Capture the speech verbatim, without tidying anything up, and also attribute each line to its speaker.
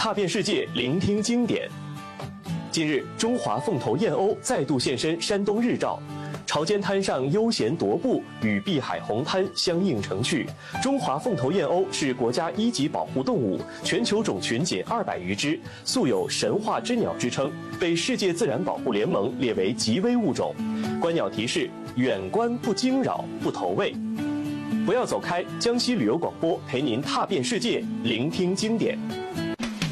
Speaker 1: 踏遍世界，聆听经典。近日，中华凤头燕鸥再度现身山东日照。潮间滩上悠闲踱步，与碧海红滩相映成趣。中华凤头燕鸥是国家一级保护动物，全球种群仅二百余只，素有神话之鸟之称，被世界自然保护联盟列为极危物种。观鸟提示：远观不惊扰，不投喂。不要走开，江西旅游广播陪您踏遍世界，聆听经典。